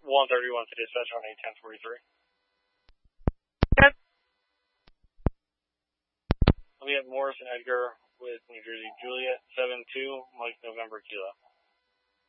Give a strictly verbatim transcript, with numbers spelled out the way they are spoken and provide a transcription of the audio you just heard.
one thirty-one to dispatch on eight ten forty-three. Yep. We have Morris and Edgar with New Jersey Juliet, seven two, Mike November Kilo.